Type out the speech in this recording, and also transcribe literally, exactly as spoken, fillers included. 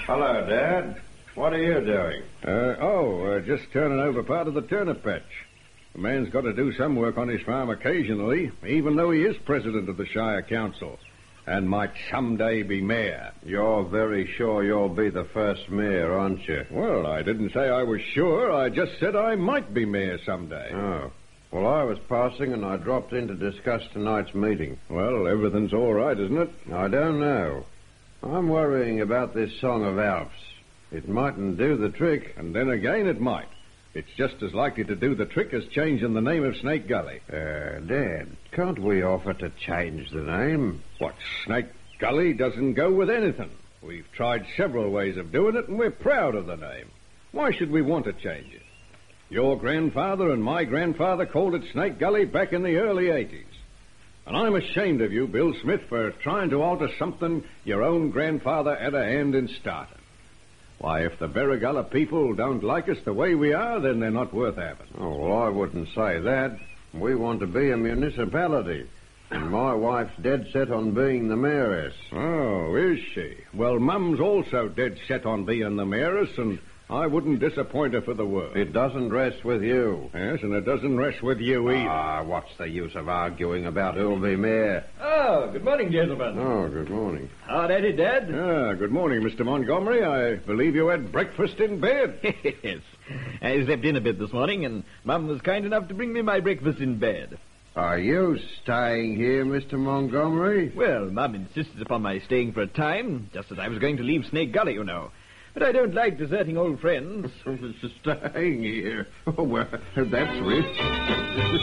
Hello, Dad. What are you doing? Uh, oh, uh, just turning over part of the turnip patch. A man's got to do some work on his farm occasionally, even though he is president of the Shire Council, and might someday be mayor. You're very sure you'll be the first mayor, aren't you? Well, I didn't say I was sure. I just said I might be mayor someday. Oh. Well, I was passing and I dropped in to discuss tonight's meeting. Well, everything's all right, isn't it? I don't know. I'm worrying about this Song of Alf's. It mightn't do the trick. And then again it might. It's just as likely to do the trick as changing the name of Snake Gully. Uh, Dad, can't we offer to change the name? What, Snake Gully doesn't go with anything. We've tried several ways of doing it, and we're proud of the name. Why should we want to change it? Your grandfather and my grandfather called it Snake Gully back in the early eighties. And I'm ashamed of you, Bill Smith, for trying to alter something your own grandfather had a hand in starting. Why, if the Berrigalla people don't like us the way we are, then they're not worth having. Oh, well, I wouldn't say that. We want to be a municipality. And my wife's dead set on being the mayoress. Oh, is she? Well, Mum's also dead set on being the mayoress, and I wouldn't disappoint her for the world. It doesn't rest with you. Yes, and it doesn't rest with you either. Ah, what's the use of arguing about who'll be mayor? Oh, good morning, gentlemen. Oh, good morning. Hard at it, Dad? Ah, good morning, Mister Montgomery. I believe you had breakfast in bed. Yes. I slept in a bit this morning, and Mum was kind enough to bring me my breakfast in bed. Are you staying here, Mister Montgomery? Well, Mum insisted upon my staying for a time, just as I was going to leave Snake Gully, you know. But I don't like deserting old friends. Staying here? Oh, well, that's rich.